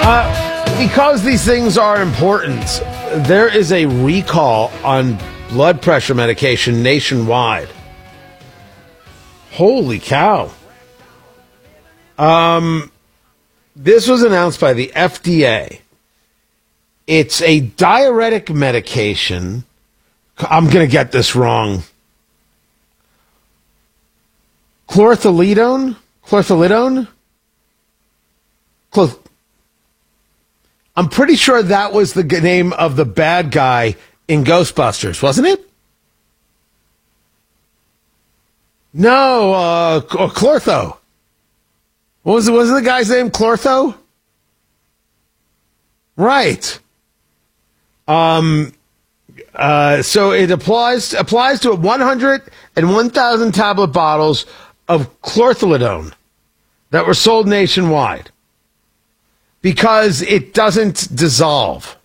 Because these things are important, there is a recall on blood pressure medication nationwide. Holy cow. This was announced by the FDA. It's a diuretic medication. I'm going to get this wrong. Chlorthalidone? I'm pretty sure that was the name of the bad guy in Ghostbusters, wasn't it? No, Chlortho. Was the guy's name Chlortho? Right. So it applies to 100 and 1,000 tablet bottles of chlorthalidone that were sold nationwide because it doesn't dissolve.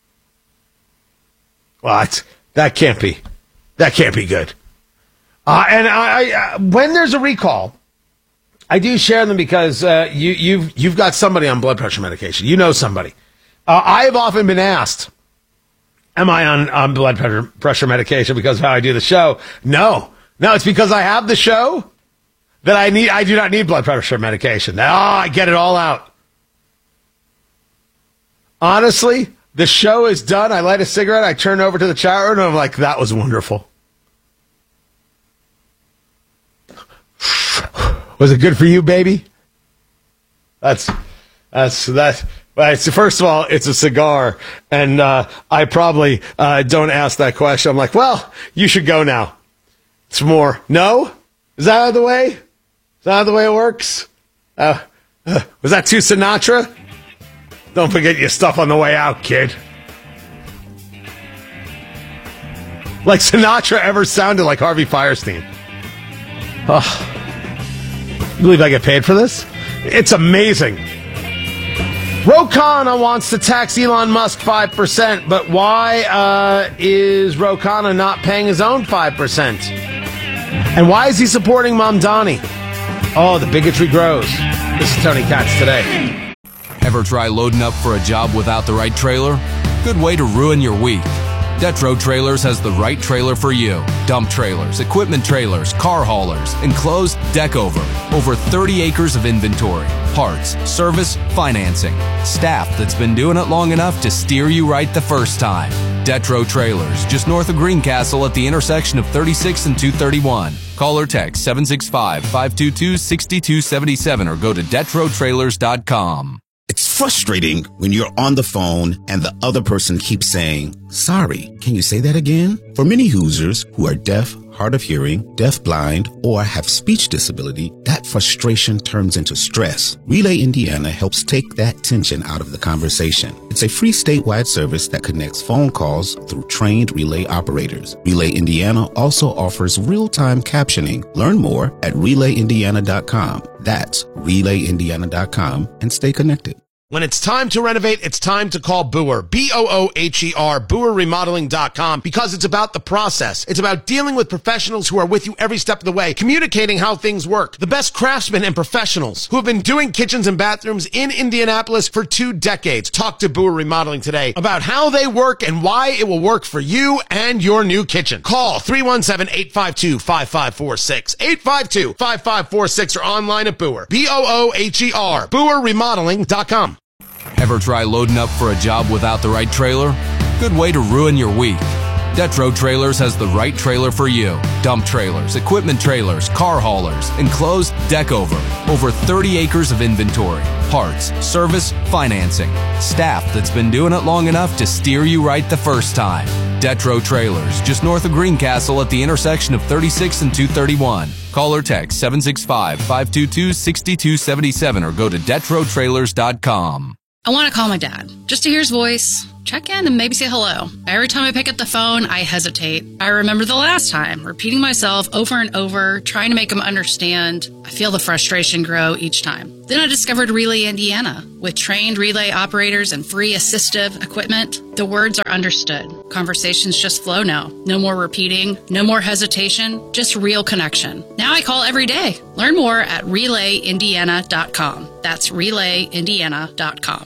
What? That can't be good. And I when there's a recall, I do share them because you've got somebody on blood pressure medication. You know somebody. I have often been asked, am I on blood pressure medication because of how I do the show? No, it's because I have the show that I do not need blood pressure medication. I get it all out. Honestly, the show is done. I light a cigarette. I turn over to the chat room and I'm like, that was wonderful. Was it good for you, baby? That's that. First of all, it's a cigar, and I probably don't ask that question. I'm like, well, you should go now. It's more. No? Is that out of the way? Is that out of the way it works? Was that too Sinatra? Don't forget your stuff on the way out, kid. Like Sinatra ever sounded like Harvey Firestein. Oh. You believe I get paid for this? It's amazing. Ro Khanna wants to tax Elon Musk 5%, but why is Ro Khanna not paying his own 5%? And why is he supporting Mamdani? Oh, the bigotry grows. This is Tony Katz Today. Ever try loading up for a job without the right trailer? Good way to ruin your week. Detro Trailers has the right trailer for you. Dump trailers, equipment trailers, car haulers, enclosed deck over 30 acres of inventory, parts, service, financing, staff that's been doing it long enough to steer you right the first time. Detro Trailers, just north of Greencastle at the intersection of 36 and 231. Call or text 765-522-6277 or go to DetroTrailers.com. It's frustrating when you're on the phone and the other person keeps saying, sorry, can you say that again? For many Hoosiers who are deaf, hard of hearing, deafblind, or have speech disability, that frustration turns into stress. Relay Indiana helps take that tension out of the conversation. It's a free statewide service that connects phone calls through trained relay operators. Relay Indiana also offers real-time captioning. Learn more at RelayIndiana.com. That's RelayIndiana.com and stay connected. When it's time to renovate, it's time to call Booher. B-O-O-H-E-R, BooherRemodeling.com, because it's about the process. It's about dealing with professionals who are with you every step of the way, communicating how things work. The best craftsmen and professionals who have been doing kitchens and bathrooms in Indianapolis for 2 decades. Talk to Booher Remodeling today about how they work and why it will work for you and your new kitchen. Call 317-852-5546, 852-5546, or online at Booher. B-O-O-H-E-R, BooherRemodeling.com. Ever try loading up for a job without the right trailer? Good way to ruin your week. Detro Trailers has the right trailer for you. Dump trailers, equipment trailers, car haulers, enclosed deck over 30 acres of inventory, parts, service, financing, staff that's been doing it long enough to steer you right the first time. Detro Trailers, just north of Greencastle at the intersection of 36 and 231. Call or text 765-522-6277 or go to DetroTrailers.com. I want to call my dad, just to hear his voice, check in, and maybe say hello. Every time I pick up the phone, I hesitate. I remember the last time, repeating myself over and over, trying to make him understand. I feel the frustration grow each time. Then I discovered Relay Indiana. With trained relay operators and free assistive equipment, the words are understood. Conversations just flow now. No more repeating, no more hesitation, just real connection. Now I call every day. Learn more at RelayIndiana.com. That's RelayIndiana.com.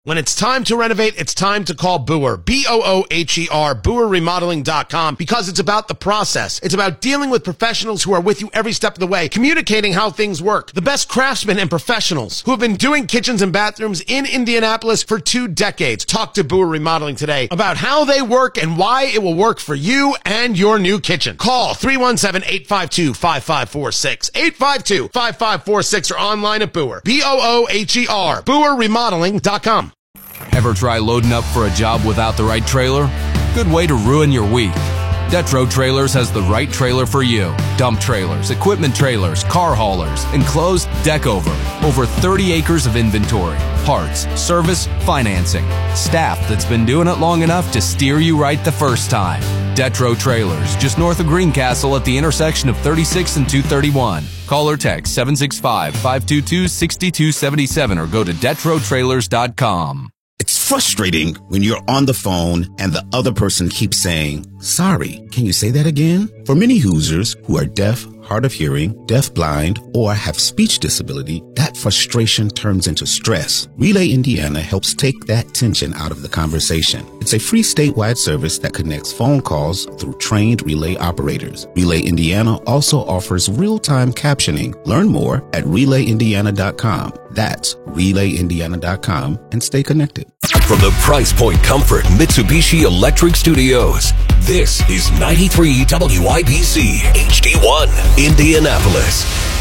When it's time to renovate, it's time to call Booher. B-O-O-H-E-R, BooherRemodeling.com, because it's about the process. It's about dealing with professionals who are with you every step of the way, communicating how things work. The best craftsmen and professionals who have been doing kitchens and bathrooms in Indianapolis for 2 decades. Talk to Booher Remodeling today about how they work and why it will work for you and your new kitchen. Call 317-852-5546, 852-5546, or online at Booher. B-O-O-H-E-R, BooherRemodeling.com. Ever try loading up for a job without the right trailer? Good way to ruin your week. Detro Trailers has the right trailer for you. Dump trailers, equipment trailers, car haulers, enclosed, deck over. Over 30 acres of inventory, parts, service, financing. Staff that's been doing it long enough to steer you right the first time. Detro Trailers, just north of Greencastle at the intersection of 36 and 231. Call or text 765-522-6277 or go to DetroTrailers.com. It's frustrating when you're on the phone and the other person keeps saying, sorry, can you say that again? For many Hoosiers who are deaf, hard of hearing, deafblind, or have speech disability, that frustration turns into stress. Relay Indiana helps take that tension out of the conversation. It's a free statewide service that connects phone calls through trained relay operators. Relay Indiana also offers real-time captioning. Learn more at RelayIndiana.com. That's RelayIndiana.com, and stay connected. From the Price Point Comfort Mitsubishi Electric Studios, this is 93 WIBC HD1, Indianapolis.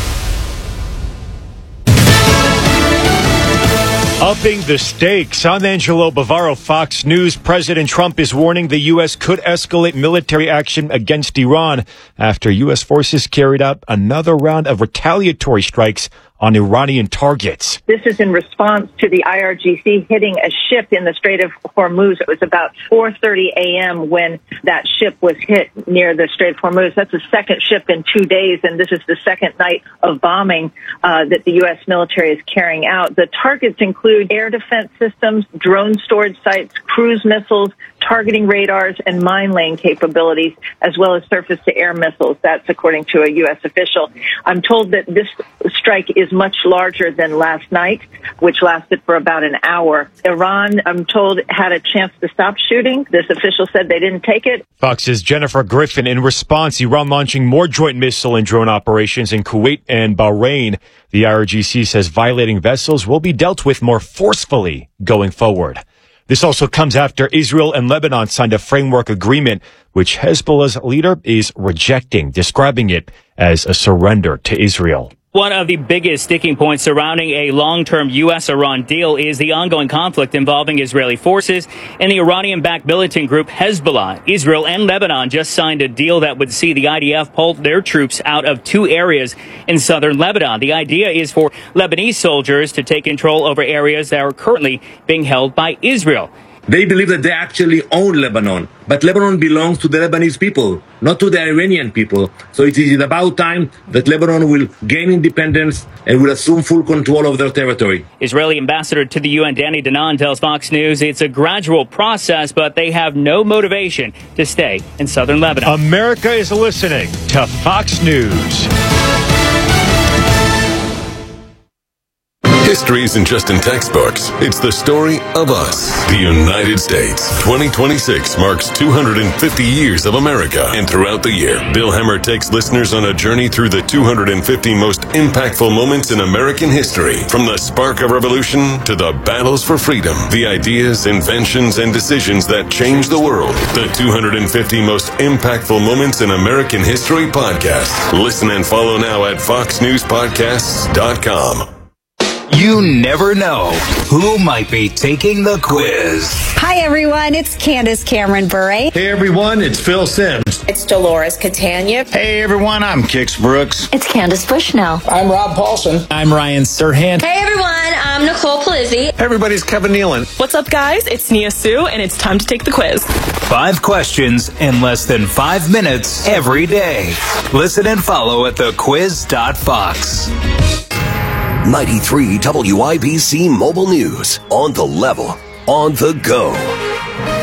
Upping the stakes. I'm Angelo Bavaro, Fox News. President Trump is warning the U.S. could escalate military action against Iran after U.S. forces carried out another round of retaliatory strikes on Iranian targets. This is in response to the IRGC hitting a ship in the Strait of Hormuz. It was about 4:30 a.m. when that ship was hit near the Strait of Hormuz. That's the second ship in 2 days, and this is the second night of bombing that the U.S. military is carrying out. The targets include air defense systems, drone storage sites, cruise missiles, targeting radars, and mine laying capabilities, as well as surface-to-air missiles. That's according to a U.S. official. I'm told that this strike is much larger than last night, which lasted for about an hour. Iran, I'm told, had a chance to stop shooting. This official said they didn't take it. Fox's Jennifer Griffin. In response, Iran launching more joint missile and drone operations in Kuwait and Bahrain. The IRGC says violating vessels will be dealt with more forcefully going forward. This also comes after Israel and Lebanon signed a framework agreement, which Hezbollah's leader is rejecting, describing it as a surrender to Israel. One of the biggest sticking points surrounding a long-term U.S.-Iran deal is the ongoing conflict involving Israeli forces and the Iranian-backed militant group Hezbollah. Israel and Lebanon just signed a deal that would see the IDF pull their troops out of 2 areas in southern Lebanon. The idea is for Lebanese soldiers to take control over areas that are currently being held by Israel. They believe that they actually own Lebanon, but Lebanon belongs to the Lebanese people, not to the Iranian people. So it is about time that Lebanon will gain independence and will assume full control of their territory. Israeli ambassador to the UN, Danny Danon, tells Fox News it's a gradual process, but they have no motivation to stay in southern Lebanon. America is listening to Fox News. History isn't just in textbooks. It's the story of us. The United States. 2026 marks 250 years of America. And throughout the year, Bill Hemmer takes listeners on a journey through the 250 most impactful moments in American history. From the spark of revolution to the battles for freedom. The ideas, inventions, and decisions that changed the world. The 250 most impactful moments in American history podcast. Listen and follow now at foxnewspodcasts.com. You never know who might be taking the quiz. Hi, everyone. It's Candace Cameron Bure. Hey, everyone. It's Phil Sims. It's Dolores Catania. Hey, everyone. I'm Kix Brooks. It's Candace Bushnell. I'm Rob Paulson. I'm Ryan Serhant. Hey, everyone. I'm Nicole Palizzi. Hey, everybody. It's Kevin Nealon. What's up, guys? It's Nia Sue, and it's time to take the quiz. 5 questions in less than 5 minutes every day. Listen and follow at thequiz.fox. 93 WIBC Mobile News. On the level, on the go.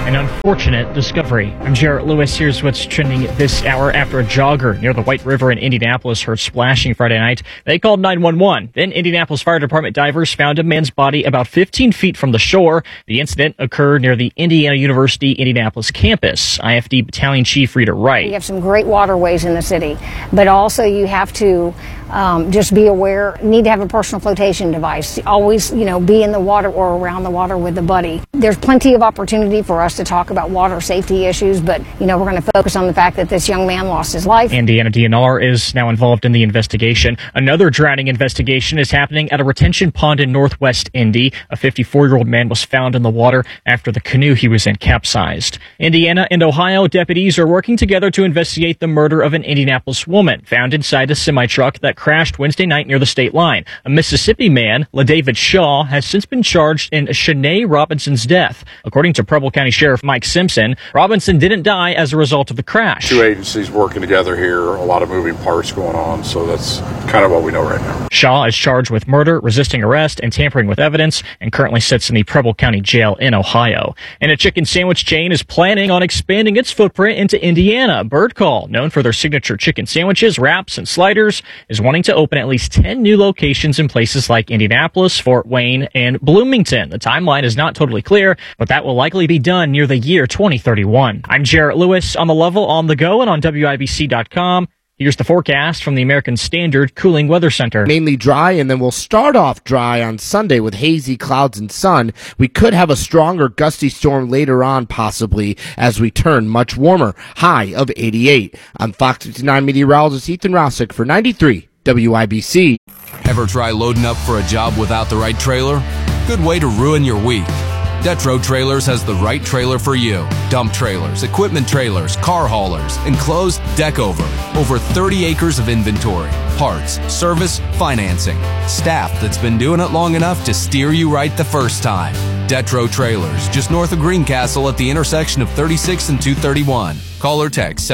An unfortunate discovery. I'm Jarrett Lewis. Here's what's trending this hour. After a jogger near the White River in Indianapolis heard splashing Friday night, they called 911. Then Indianapolis Fire Department divers found a man's body about 15 feet from the shore. The incident occurred near the Indiana University Indianapolis campus. IFD Battalion Chief Rita Wright. We have some great waterways in the city, but also you have to just be aware, need to have a personal flotation device. Always, be in the water or around the water with a buddy. There's plenty of opportunity for us to talk about water safety issues, but, we're going to focus on the fact that this young man lost his life. Indiana DNR is now involved in the investigation. Another drowning investigation is happening at a retention pond in Northwest Indy. A 54-year-old man was found in the water after the canoe he was in capsized. Indiana and Ohio deputies are working together to investigate the murder of an Indianapolis woman found inside a semi-truck that crashed Wednesday night near the state line. A Mississippi man, LaDavid Shaw, has since been charged in Shanae Robinson's death. According to Preble County Sheriff Mike Simpson, Robinson didn't die as a result of the crash. Two agencies working together here, a lot of moving parts going on, so that's kind of what we know right now. Shaw is charged with murder, resisting arrest, and tampering with evidence, and currently sits in the Preble County Jail in Ohio. And a chicken sandwich chain is planning on expanding its footprint into Indiana. Bird Call, known for their signature chicken sandwiches, wraps, and sliders, is wanting to open at least 10 new locations in places like Indianapolis, Fort Wayne, and Bloomington. The timeline is not totally clear, but that will likely be done near the year 2031. I'm Jarrett Lewis on The Level, on the go, and on WIBC.com. Here's the forecast from the American Standard Cooling Weather Center. Mainly dry, and then we'll start off dry on Sunday with hazy clouds and sun. We could have a stronger gusty storm later on, possibly, as we turn much warmer. High of 88. I'm Fox 59 meteorologist Ethan Rossick for 93 WIBC. Ever try loading up for a job without the right trailer? Good way to ruin your week. Detro Trailers has the right trailer for you. Dump trailers, equipment trailers, car haulers, enclosed, deck over. Over 30 acres of inventory, parts, service, financing. Staff that's been doing it long enough to steer you right the first time. Detro Trailers, just north of Greencastle at the intersection of 36 and 231. Call or text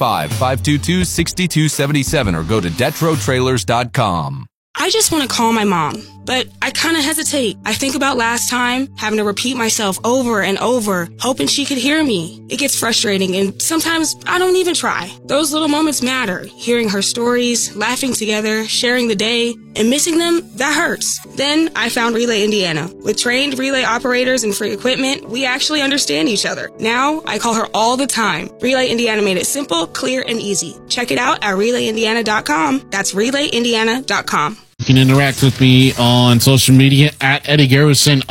765-522-6277 or go to DetroTrailers.com. I just want to call my mom, but I kind of hesitate. I think about last time, having to repeat myself over and over, hoping she could hear me. It gets frustrating, and sometimes I don't even try. Those little moments matter. Hearing her stories, laughing together, sharing the day, and missing them, that hurts. Then I found Relay Indiana. With trained relay operators and free equipment, we actually understand each other. Now, I call her all the time. Relay Indiana made it simple, clear, and easy. Check it out at RelayIndiana.com. That's RelayIndiana.com. You can interact with me on social media at Eddie Garrison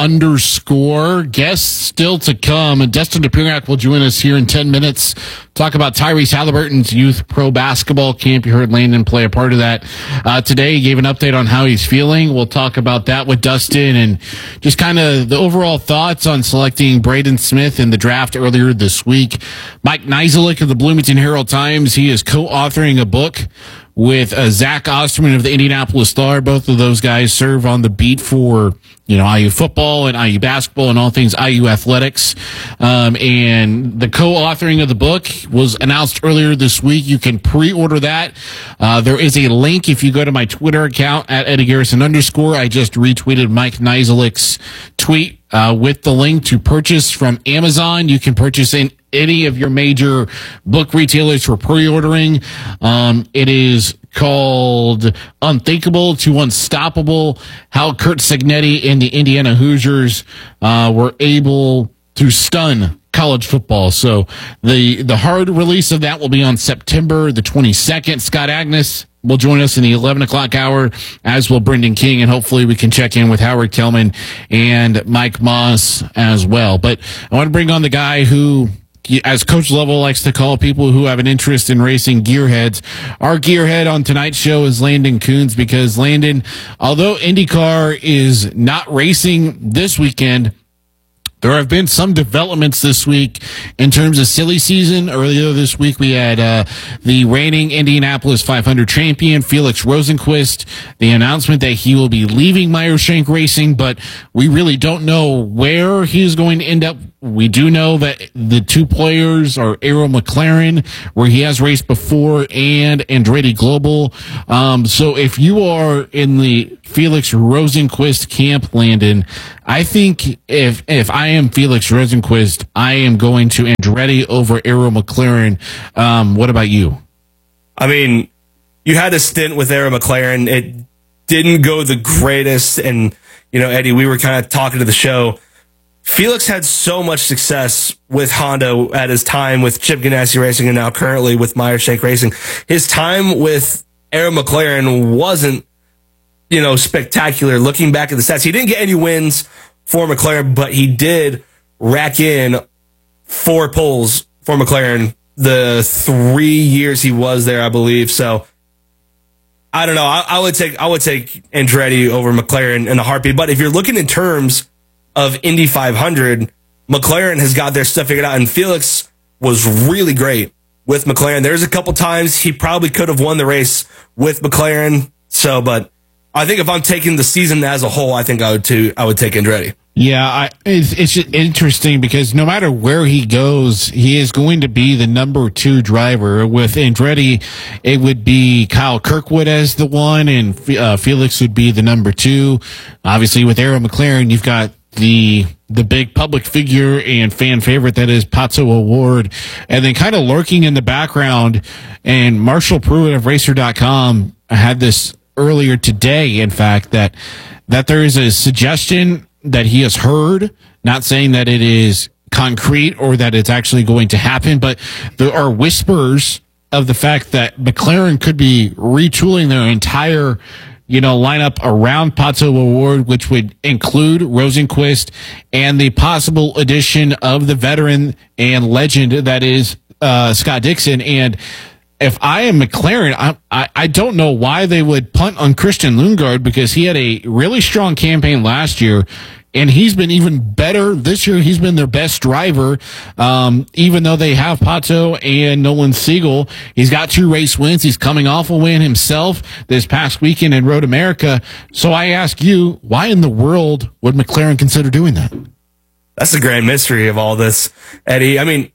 _ Guests still to come. And Destin DePirac will join us here in 10 minutes. Talk about Tyrese Halliburton's youth pro basketball camp. You heard Landon play a part of that today. He gave an update on how he's feeling. We'll talk about that with Dustin and just kind of the overall thoughts on selecting Braden Smith in the draft earlier this week. Mike Niziolek of the Bloomington Herald-Times. He is co-authoring a book with Zach Osterman of the Indianapolis Star. Both of those guys serve on the beat for, IU football and IU basketball and all things IU athletics. And the co-authoring of the book was announced earlier this week. You can pre-order that. There is a link if you go to my Twitter account at Eddie Garrison _ I just retweeted Mike Niziolek's tweet with the link to purchase from Amazon. You can purchase in any of your major book retailers for pre-ordering. It is called Unthinkable to Unstoppable, how Curt Cignetti and the Indiana Hoosiers were able to stun college football. So the hard release of that will be on September the 22nd. Scott Agnes will join us in the 11 o'clock hour, as will Brendan King, and hopefully we can check in with Howard Kellman and Mike Moss as well. But I want to bring on the guy who, as Coach Level likes to call people who have an interest in racing, gearheads. Our gearhead on tonight's show is Landon Coons, because Landon, although IndyCar is not racing this weekend, there have been some developments this week in terms of silly season. Earlier this week, we had the reigning Indianapolis 500 champion, Felix Rosenqvist, the announcement that he will be leaving Meyershank Racing, but we really don't know where he's going to end up. We do know that the two players are Arrow McLaren, where he has raced before, and Andretti Global. So if you are in the Felix Rosenqvist camp, Landon, I think if I am Felix Rosenqvist. I am going to Andretti over Arrow McLaren. What about you? I mean, you had a stint with Arrow McLaren. It didn't go the greatest. And, Eddie, we were kind of talking to the show. Felix had so much success with Honda at his time with Chip Ganassi Racing and now currently with Meyer-Shank Racing. His time with Arrow McLaren wasn't, spectacular. Looking back at the stats, he didn't get any wins for McLaren, but he did rack in 4 poles for McLaren the 3 years he was there, I believe. So I don't know. I would take Andretti over McLaren in a heartbeat. But if you're looking in terms of Indy 500, McLaren has got their stuff figured out, and Felix was really great with McLaren. There's a couple times he probably could have won the race with McLaren. So, but I think if I'm taking the season as a whole, I think I would take Andretti. Yeah, it's just interesting because no matter where he goes, he is going to be the number 2 driver. With Andretti, it would be Kyle Kirkwood as the 1, and Felix would be the number 2. Obviously, with Arrow McLaren, you've got the big public figure and fan favorite that is Pato O'Ward, and then kind of lurking in the background. And Marshall Pruitt of Racer.com had this earlier today, in fact, that there is a suggestion that he has heard, not saying that it is concrete or that it's actually going to happen, but there are whispers of the fact that McLaren could be retooling their entire lineup around Pato O'Ward, which would include Rosenqvist and the possible addition of the veteran and legend that is Scott Dixon. And if I am McLaren, I don't know why they would punt on Christian Lundgaard, because he had a really strong campaign last year, and he's been even better this year. He's been their best driver, even though they have Pato and Nolan Siegel. He's got 2 race wins. He's coming off a win himself this past weekend in Road America. So I ask you, why in the world would McLaren consider doing that? That's the grand mystery of all this, Eddie. I mean,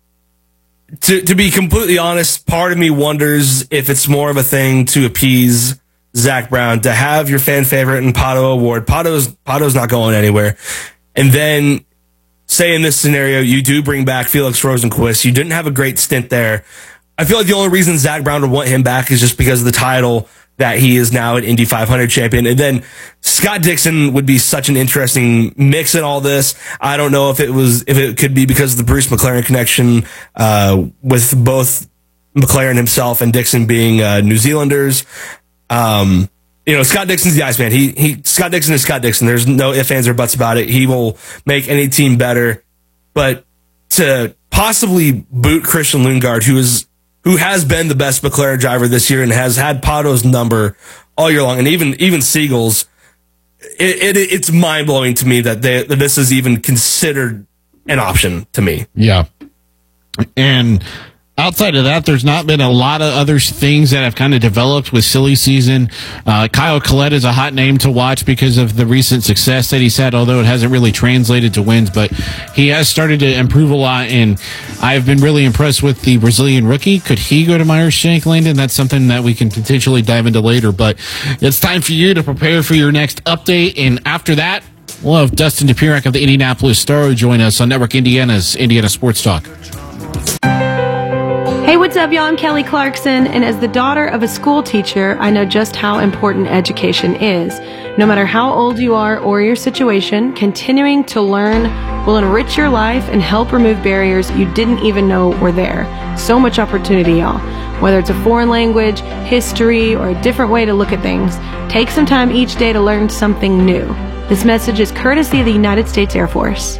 to be completely honest, part of me wonders if it's more of a thing to appease Zach Brown, to have your fan favorite and Pato O'Ward. Pato's not going anywhere. And then, say in this scenario, you do bring back Felix Rosenqvist. You didn't have a great stint there. I feel like the only reason Zach Brown would want him back is just because of the title that he is now an Indy 500 champion. And then Scott Dixon would be such an interesting mix in all this. I don't know if it could be because of the Bruce McLaren connection, with both McLaren himself and Dixon being New Zealanders. Scott Dixon's the ice man. Scott Dixon is Scott Dixon. There's no ifs, ands, or buts about it. He will make any team better. But to possibly boot Christian Lundgaard, who has been the best McLaren driver this year and has had Pato's number all year long, and even Siegel's, it's mind blowing to me that this is even considered an option to me. Yeah, and outside of that, there's not been a lot of other things that have kind of developed with silly season. Kyle Collette is a hot name to watch because of the recent success that he's had, although it hasn't really translated to wins, but he has started to improve a lot, and I've been really impressed with the Brazilian rookie. Could he go to Meyer-Shank, Landon? That's something that we can potentially dive into later, but it's time for you to prepare for your next update, and after that, we'll have Dustin Dupirac of the Indianapolis Star join us on Network Indiana's Indiana Sports Talk. Hey, what's up, y'all? I'm Kelly Clarkson, and as the daughter of a school teacher, I know just how important education is. No matter how old you are or your situation, continuing to learn will enrich your life and help remove barriers you didn't even know were there. So much opportunity, y'all. Whether it's a foreign language, history, or a different way to look at things, take some time each day to learn something new. This message is courtesy of the United States Air Force.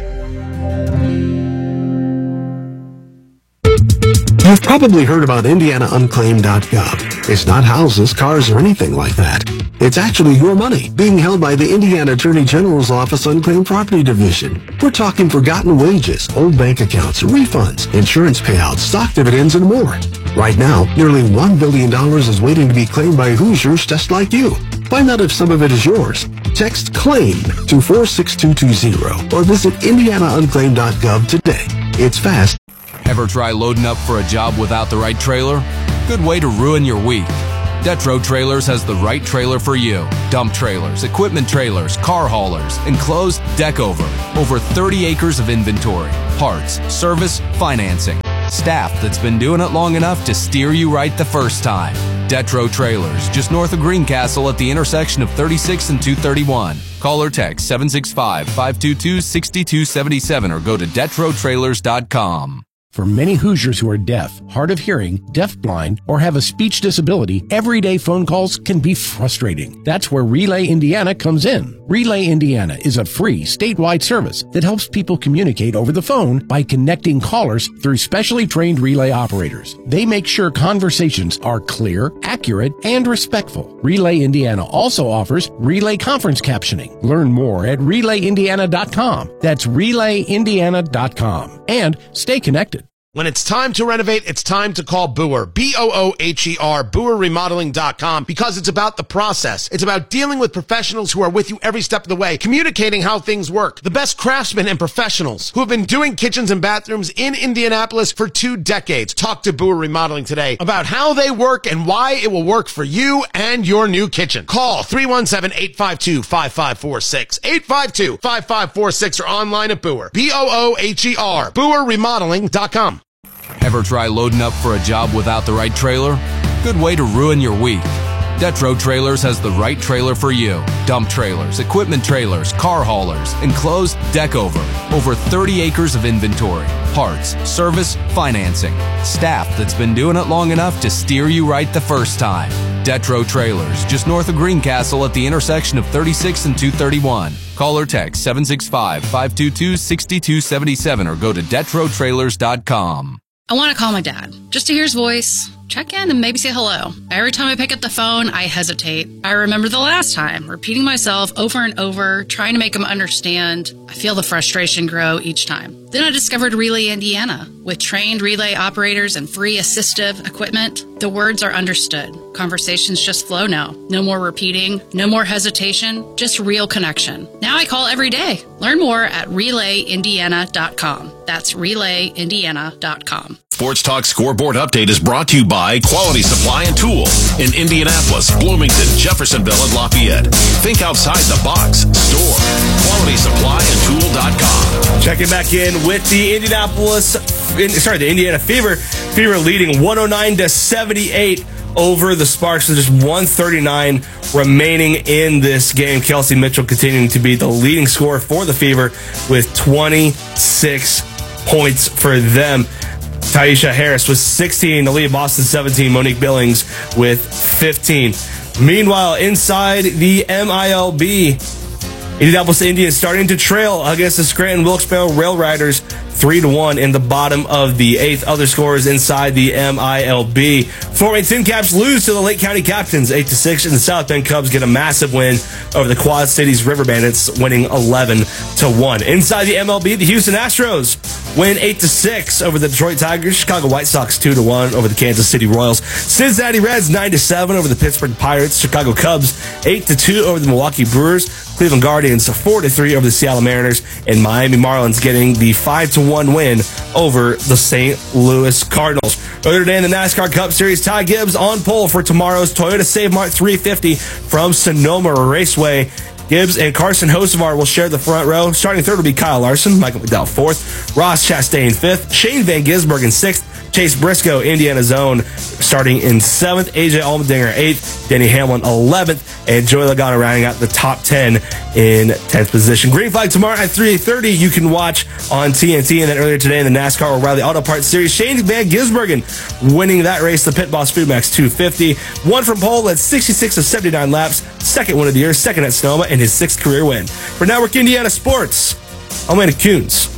You've probably heard about IndianaUnclaimed.gov. It's not houses, cars, or anything like that. It's actually your money being held by the Indiana Attorney General's Office Unclaimed Property Division. We're talking forgotten wages, old bank accounts, refunds, insurance payouts, stock dividends, and more. Right now, nearly $1 billion is waiting to be claimed by Hoosiers just like you. Find out if some of it is yours. Text CLAIM to 46220 or visit IndianaUnclaimed.gov today. It's fast. Ever try loading up for a job without the right trailer? Good way to ruin your week. Detro Trailers has the right trailer for you. Dump trailers, equipment trailers, car haulers, enclosed, deck over. Over 30 acres of inventory, parts, service, financing. Staff that's been doing it long enough to steer you right the first time. Detro Trailers, just north of Greencastle at the intersection of 36 and 231. Call or text 765-522-6277 or go to DetroTrailers.com. For many Hoosiers who are deaf, hard of hearing, deafblind, or have a speech disability, everyday phone calls can be frustrating. That's where Relay Indiana comes in. Relay Indiana is a free statewide service that helps people communicate over the phone by connecting callers through specially trained relay operators. They make sure conversations are clear, accurate, and respectful. Relay Indiana also offers relay conference captioning. Learn more at RelayIndiana.com. That's RelayIndiana.com. And stay connected. When it's time to renovate, it's time to call Booher, B-O-O-H-E-R, BooherRemodeling.com, because it's about the process. It's about dealing with professionals who are with you every step of the way, communicating how things work. The best craftsmen and professionals who have been doing kitchens and bathrooms in Indianapolis for 2 decades. Talk to Booher Remodeling today about how they work and why it will work for you and your new kitchen. Call 317-852-5546, 852-5546, or online at Booher, B-O-O-H-E-R, BooherRemodeling.com. Ever try loading up for a job without the right trailer? Good way to ruin your week. Detro Trailers has the right trailer for you. Dump trailers, equipment trailers, car haulers, enclosed, deck over. Over 30 acres of inventory, parts, service, financing. Staff that's been doing it long enough to steer you right the first time. Detro Trailers, just north of Greencastle at the intersection of 36 and 231. Call or text 765-522-6277 or go to DetroTrailers.com. I want to call my dad, just to hear his voice, check in, and maybe say hello. Every time I pick up the phone, I hesitate. I remember the last time, repeating myself over and over, trying to make him understand. I feel the frustration grow each time. Then I discovered Relay Indiana. With trained relay operators and free assistive equipment, the words are understood. Conversations just flow now. No more repeating, no more hesitation, just real connection. Now I call every day. Learn more at RelayIndiana.com. That's RelayIndiana.com. Sports Talk Scoreboard Update is brought to you by Quality Supply and Tools in Indianapolis, Bloomington, Jeffersonville, and Lafayette. Think outside the box. Store QualitySupplyandTool.com. Checking back in with the the Indiana Fever. Fever leading 109-78 over the Sparks with just 1:39 remaining in this game. Kelsey Mitchell continuing to be the leading scorer for the Fever with 26 points for them. Taisha Harris with 16, Aaliyah Boston 17, Monique Billings with 15. Meanwhile, inside the MILB, Indianapolis Indians starting to trail against the Scranton Wilkes-Barre Rail Riders 3-1 in the bottom of the 8th. Other scores inside the MILB. Fort Wayne Tin Caps lose to the Lake County Captains 8-6, and the South Bend Cubs get a massive win over the Quad Cities River Bandits, winning 11-1. Inside the MLB, the Houston Astros win 8-6 over the Detroit Tigers. Chicago White Sox 2-1 over the Kansas City Royals. Cincinnati Reds 9-7 over the Pittsburgh Pirates. Chicago Cubs 8-2 over the Milwaukee Brewers. Cleveland Guardians 4-3 over the Seattle Mariners, and Miami Marlins getting the 5-1 win over the St. Louis Cardinals. Earlier today in the NASCAR Cup Series, Ty Gibbs on pole for tomorrow's Toyota Save Mart 350 from Sonoma Raceway. Gibbs and Carson Hocevar will share the front row. Starting third will be Kyle Larson, Michael McDowell fourth, Ross Chastain fifth, Shane Van Gisbergen in sixth, Chase Briscoe, Indiana's own, starting in 7th, AJ Allmendinger 8th, Denny Hamlin 11th, and Joey Logano rounding out the top 10 in 10th position. Green flag tomorrow at 3:30. You can watch on TNT. And then earlier today in the NASCAR O'Reilly Auto Parts Series, Shane Van Gisbergen winning that race, the Pit Boss Foodmax 250. One from pole at 66 of 79 laps. Second win of the year, second at Sonoma, and his 6th career win. For Network Indiana Sports, I'm Landon Coons.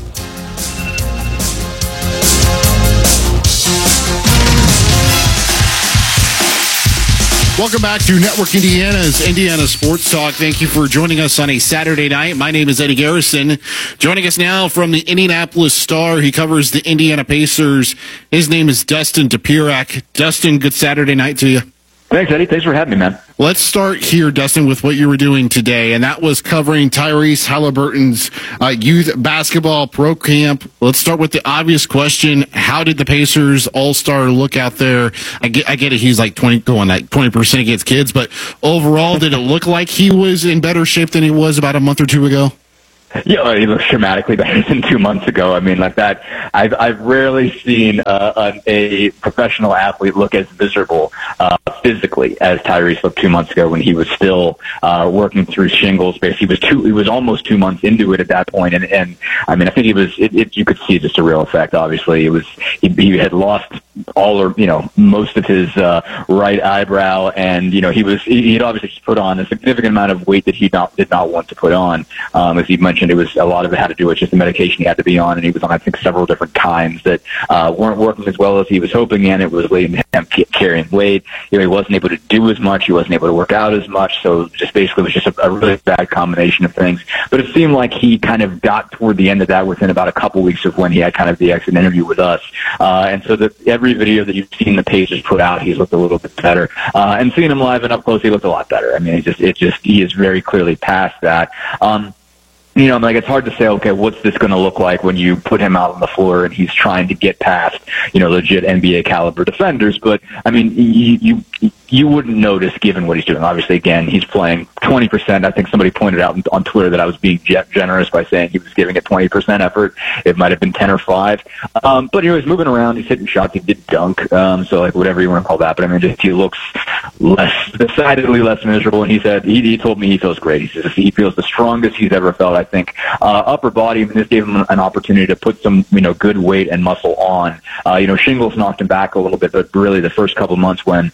Welcome back to Network Indiana's Indiana Sports Talk. Thank you for joining us on a Saturday night. My name is Eddie Garrison. Joining us now from the Indianapolis Star, he covers the Indiana Pacers. His name is Dustin Topirak. Dustin, good Saturday night to you. Thanks, Eddie. Thanks for having me, man. Let's start here, Dustin, with what you were doing today, and that was covering Tyrese Halliburton's youth basketball pro camp. Let's start with the obvious question. How did the Pacers all-star look out there? I get it, he's like 20% against kids, but overall, did it look like he was in better shape than he was about a month or two ago? Yeah, he looks dramatically better than 2 months ago. I mean, like that, I've rarely seen a professional athlete look as miserable physically as Tyrese looked 2 months ago when he was still working through shingles. Basically, he was almost 2 months into it at that point, and I mean, I think you could see just a real effect. Obviously, he had lost most of his right eyebrow, and he had obviously put on a significant amount of weight that he did not want to put on. As he mentioned, it was a lot of it had to do with just the medication he had to be on, and he was on, I think, several different kinds that weren't working as well as he was hoping, and it was leading to him carrying weight. He wasn't able to do as much. He wasn't able to work out as much. So just basically, it was just a really bad combination of things. But it seemed like he kind of got toward the end of that within about a couple weeks of when he had kind of the exit interview with us. And so every video that you've seen the Pacers put out, he's looked a little bit better. And seeing him live and up close, he looked a lot better. I mean, he is very clearly past that. It's hard to say, okay, what's this going to look like when you put him out on the floor and he's trying to get past, legit NBA caliber defenders. But, I mean, you wouldn't notice given what he's doing. Obviously, again, he's playing 20%. I think somebody pointed out on Twitter that I was being generous by saying he was giving it 20% effort. It might have been 10 or 5. But he was moving around. He's hitting shots. He did dunk. So, like, whatever you want to call that. But, I mean, he looks decidedly less miserable. And he said, he told me he feels great. He says he feels the strongest he's ever felt, I think. Upper body, and this gave him an opportunity to put some, good weight and muscle on. Shingles knocked him back a little bit, but really the first couple months when,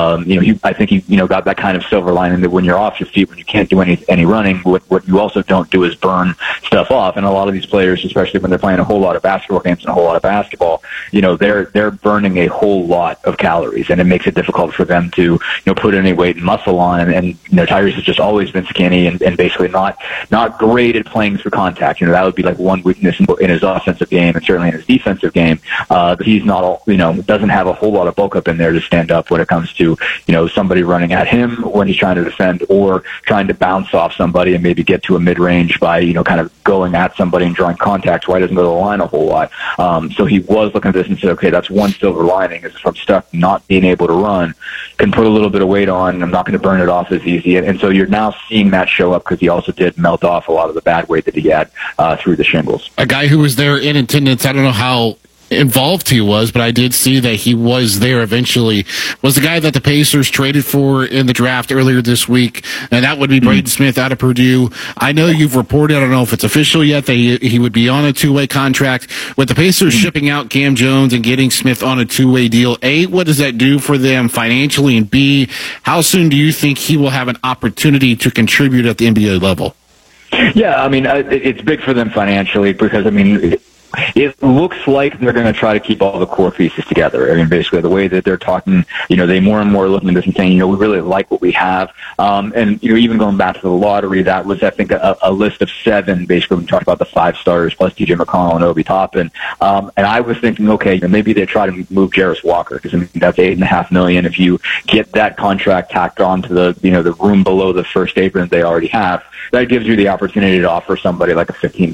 I think he got that kind of silver lining that when you're off your feet, when you can't do any running, what you also don't do is burn stuff off. And a lot of these players, especially when they're playing a whole lot of basketball games and a whole lot of basketball, they're burning a whole lot of calories, and it makes it difficult for them to, put any weight and muscle on. And Tyrese has just always been skinny and basically not great at playing through contact. That would be like one weakness in his offensive game and certainly in his defensive game. But he's not, doesn't have a whole lot of bulk up in there to stand up when it comes to, somebody running at him when he's trying to defend or trying to bounce off somebody and maybe get to a mid-range by, kind of going at somebody and drawing contact. So he doesn't go to the line a whole lot. So he was looking at this and said, okay, that's one silver lining is if I'm stuck not being able to run, can put a little bit of weight on, and I'm not going to burn it off as easy. And so you're now seeing that show up because he also did melt off a lot of the bad weight that he had through the shingles. A guy who was there in attendance, I don't know how involved he was, but I did see that he was there eventually, was the guy that the Pacers traded for in the draft earlier this week, and that would be Braden Smith out of Purdue. I know you've reported, I don't know if it's official yet, that he would be on a two-way contract. With the Pacers shipping out Cam Jones and getting Smith on a two-way deal, A, what does that do for them financially, and B, how soon do you think he will have an opportunity to contribute at the NBA level? Yeah, I mean, it's big for them financially because, I mean, it looks like they're going to try to keep all the core pieces together. I mean, basically, the way that they're talking, they more and more looking at this and saying, we really like what we have. And, even going back to the lottery, that was, I think, a list of 7, basically, when we talked about the 5 stars, plus TJ McConnell and Obi Toppin. And I was thinking, okay, maybe they try to move Jarris Walker, because, I mean, that's $8.5 million. If you get that contract tacked on to the, the room below the first apron that they already have, that gives you the opportunity to offer somebody like a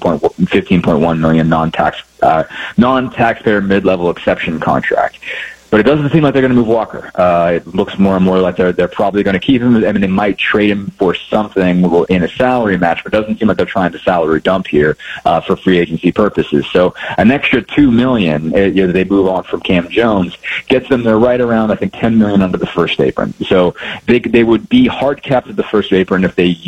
$15.1 million non-taxpayer mid-level exception contract. But it doesn't seem like they're going to move Walker. It looks more and more like they're probably going to keep him. I mean, they might trade him for something in a salary match, but it doesn't seem like they're trying to salary dump here for free agency purposes. So an extra $2 million, they move on from Cam Jones, gets them there right around, I think, $10 million under the first apron. So they would be hard capped at the first apron if they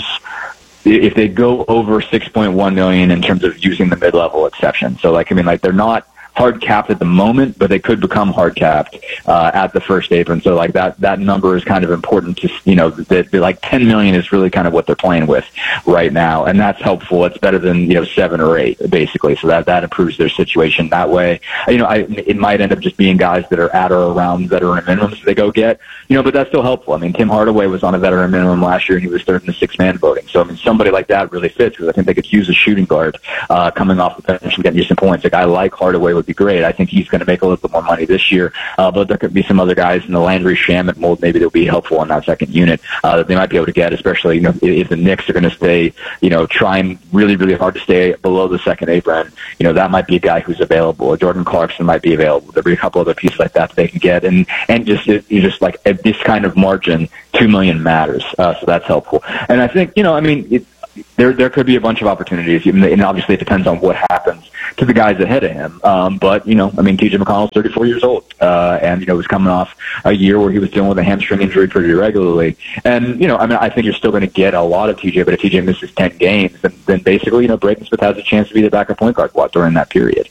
go over $6.1 million in terms of using the mid-level exception. So, they're not hard capped at the moment, but they could become hard capped at the first apron. So that number is kind of important to, that like $10 million is really kind of what they're playing with right now. And that's helpful. It's better than, 7 or 8 basically. So that improves their situation that way. It might end up just being guys that are at or around veteran minimums they go get, but that's still helpful. I mean, Tim Hardaway was on a veteran minimum last year and he was third in the 6-man voting. So, I mean, somebody like that really fits because I think they could use a shooting guard coming off the bench and getting you some points. A guy like Hardaway would would be great. I think he's going to make a little bit more money this year, but there could be some other guys in the Landry Shamet mold maybe that'll be helpful in that second unit that they might be able to get, especially, if the Knicks are going to stay, trying really, really hard to stay below the second apron. That might be a guy who's available. Jordan Clarkson might be available. There'll be a couple other pieces like that they can get, and just like at this kind of margin, $2 million matters. So that's helpful. And I think, there could be a bunch of opportunities, and obviously it depends on what happens to the guys ahead of him. But TJ McConnell's 34 years old, and was coming off a year where he was dealing with a hamstring injury pretty regularly. And I think you're still going to get a lot of TJ, but if TJ misses 10 games, then basically Braden Smith has a chance to be the backup point guard during that period.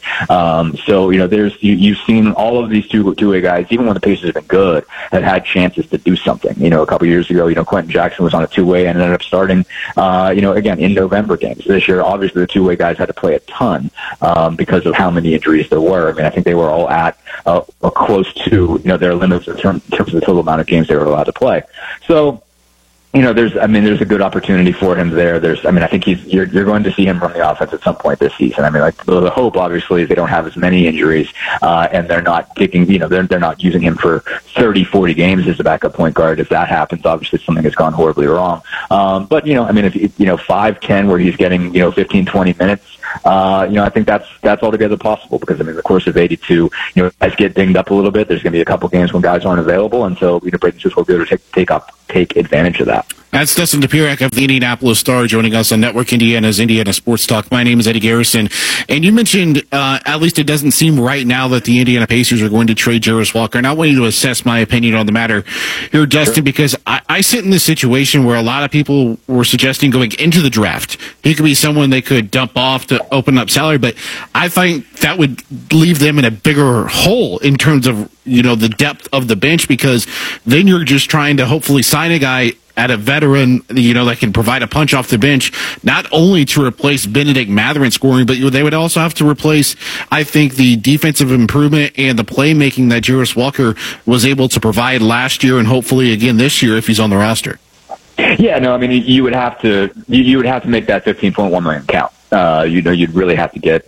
So you've seen all of these two-way guys, even when the Pacers have been good, have had chances to do something. A couple years ago, Quentin Jackson was on a two-way and ended up starting, again, in November games. This year, obviously, the two-way guys had to play a ton because of how many injuries there were. I think they were all at close to their limits in terms of the total amount of games they were allowed to play. So, there's a good opportunity for him there. I think you're going to see him run the offense at some point this season. The hope obviously is they don't have as many injuries, and they're not kicking, they're not using him for 30, 40 games as a backup point guard. If that happens, obviously something has gone horribly wrong. But if 5-10 where he's getting, 15, 20 minutes, I think that's altogether possible because, in the course of 82, guys get dinged up a little bit. There's going to be a couple games when guys aren't available, and so, Braden Smith will be able to take advantage of that. That's Dustin Dopirak of the Indianapolis Star joining us on Network Indiana's Indiana Sports Talk. My name is Eddie Garrison. And you mentioned, at least it doesn't seem right now that the Indiana Pacers are going to trade Jarace Walker. And I want you to assess my opinion on the matter here, Dustin, because I sit in this situation where a lot of people were suggesting going into the draft. He could be someone they could dump off to open up salary, but I think that would leave them in a bigger hole in terms of, the depth of the bench, because then you're just trying to hopefully sign a guy at a veteran, that can provide a punch off the bench, not only to replace Benedict Mathurin scoring, but they would also have to replace, I think, the defensive improvement and the playmaking that Jarace Walker was able to provide last year and hopefully again this year if he's on the roster. Yeah, no, you would have to make that $15.1 million count. You'd really have to get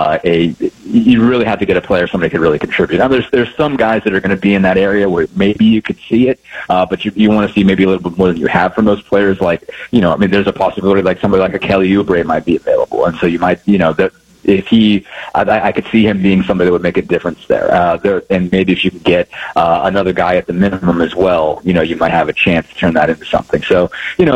a player somebody could really contribute. Now, there's some guys that are going to be in that area where maybe you could see it, but you want to see maybe a little bit more than you have from those players. Like, there's a possibility like somebody like a Kelly Oubre might be available, and so you might, if I could see him being somebody that would make a difference there. And maybe if you can get another guy at the minimum as well, you might have a chance to turn that into something. So,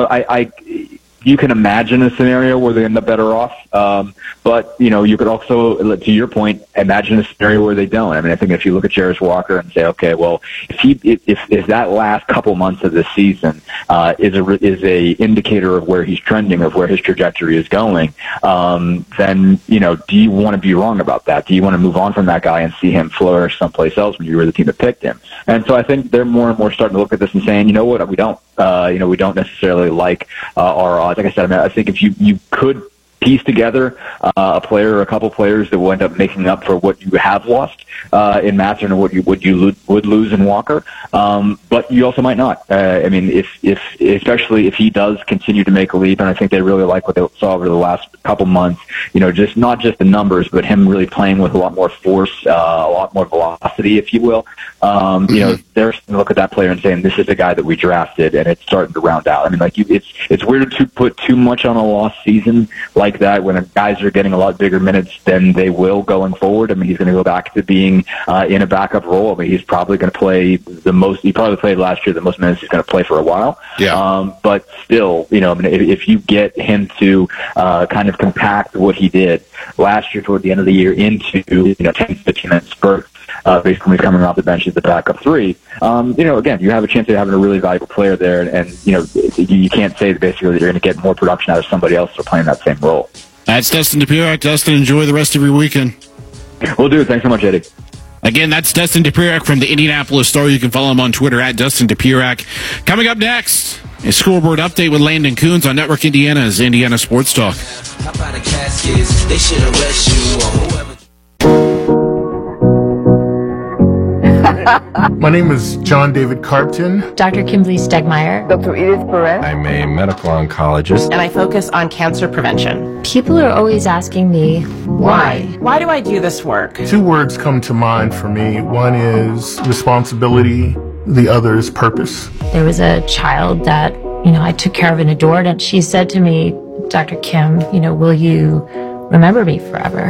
you can imagine a scenario where they end up better off, but you could also, to your point, imagine a scenario where they don't. I think if you look at Jarace Walker and say, okay, well, if that last couple months of the season is a indicator of where he's trending, of where his trajectory is going, then do you want to be wrong about that? Do you want to move on from that guy and see him flourish someplace else when you were the team that picked him? And so I think they're more and more starting to look at this and saying, you know what, we don't. We don't necessarily like our odds. Like I said, I think if you could piece together a player or a couple players that will end up making up for what you have lost in Mathurin and what you would lose in Walker, but you also might not. Especially if he does continue to make a leap, and I think they really like what they saw over the last couple months. Just not just the numbers, but him really playing with a lot more force, a lot more velocity, if you will. They're going to look at that player and saying, this is the guy that we drafted, and it's starting to round out. It's weird to put too much on a lost season like that when guys are getting a lot bigger minutes than they will going forward. He's going to go back to being in a backup role. He's probably going to play the most. He probably played last year the most minutes he's going to play for a while. Yeah. But still, if you get him to kind of compact what he did last year toward the end of the year into 10, 15 minute spurts. Basically coming off the bench as the backup three. Again, you have a chance of having a really valuable player there, and you can't say that basically you're going to get more production out of somebody else for playing that same role. That's Dustin Dopirak. Dustin, enjoy the rest of your weekend. Will do. Thanks so much, Eddie. Again, that's Dustin Dopirak from the Indianapolis Star. You can follow him on Twitter at Dustin Dopirak. Coming up next, a scoreboard update with Landon Coons on Network Indiana's Indiana Sports Talk. They should arrest you or whoever. My name is John David Carpton. Dr. Kimberly Stegmeyer. Dr. Edith Perez. I'm a medical oncologist. And I focus on cancer prevention. People are always asking me, why? Why do I do this work? 2 words come to mind for me. One is responsibility. The other is purpose. There was a child that, I took care of and adored, and she said to me, Dr. Kim, will you remember me forever?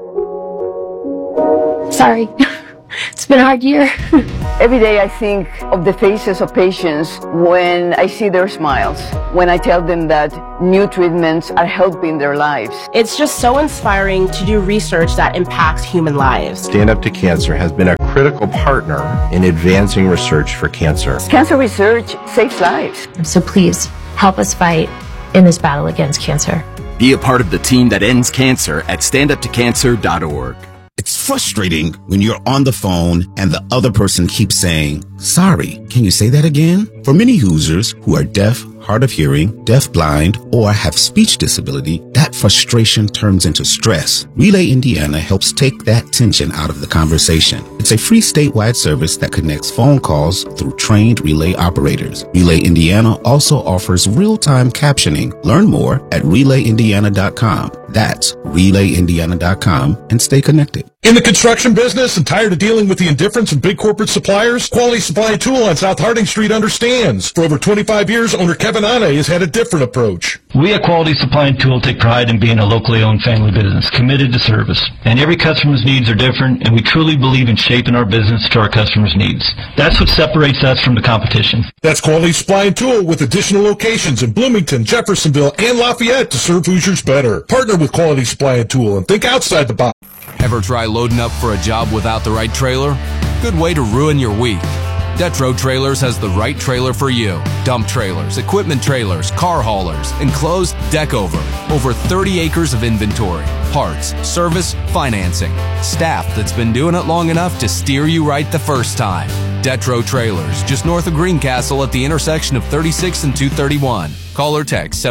Sorry. It's been a hard year. Every day I think of the faces of patients when I see their smiles, when I tell them that new treatments are helping their lives. It's just so inspiring to do research that impacts human lives. Stand Up to Cancer has been a critical partner in advancing research for cancer. Cancer research saves lives. So please, help us fight in this battle against cancer. Be a part of the team that ends cancer at standuptocancer.org. It's frustrating when you're on the phone and the other person keeps saying, sorry, can you say that again? For many users who are deaf, hard of hearing, deaf-blind, or have speech disability, that frustration turns into stress. Relay Indiana helps take that tension out of the conversation. It's a free statewide service that connects phone calls through trained relay operators. Relay Indiana also offers real-time captioning. Learn more at relayindiana.com. That's relayindiana.com, and stay connected. In the construction business and tired of dealing with the indifference of big corporate suppliers? Quality Supply and Tool on South Harding Street understands. For over 25 years, owner Kevin Ane has had a different approach. We at Quality Supply and Tool take pride in being a locally owned family business, committed to service. And every customer's needs are different, and we truly believe in shaping our business to our customers' needs. That's what separates us from the competition. That's Quality Supply and Tool with additional locations in Bloomington, Jeffersonville, and Lafayette to serve Hoosiers better. Partner with Quality Supply and Tool and think outside the box. Ever try loading up for a job without the right trailer? Good way to ruin your week. Detro Trailers has the right trailer for you. Dump trailers, equipment trailers, car haulers, enclosed, deck over. Over 30 acres of inventory, parts, service, financing. Staff that's been doing it long enough to steer you right the first time. Detro Trailers, just north of Greencastle at the intersection of 36 and 231. Call or text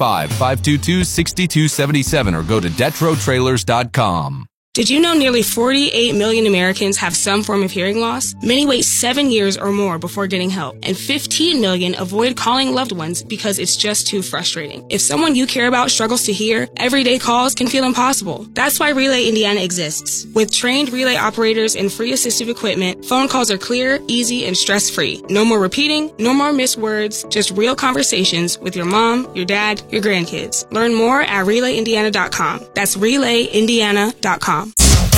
765-522-6277 or go to DetroTrailers.com. Did you know nearly 48 million Americans have some form of hearing loss? Many wait 7 years or more before getting help, and 15 million avoid calling loved ones because it's just too frustrating. If someone you care about struggles to hear, everyday calls can feel impossible. That's why Relay Indiana exists. With trained relay operators and free assistive equipment, phone calls are clear, easy, and stress-free. No more repeating, no more missed words, just real conversations with your mom, your dad, your grandkids. Learn more at relayindiana.com. That's relayindiana.com.